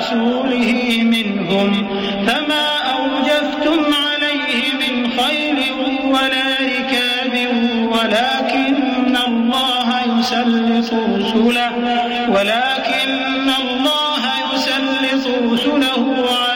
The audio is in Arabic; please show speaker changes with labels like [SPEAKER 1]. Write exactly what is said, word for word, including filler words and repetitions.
[SPEAKER 1] ورسوله منهم فما أوجفتم عليه من خيل ولا ركاب ولكن الله يسلط رسله ولكن الله يسلط رسله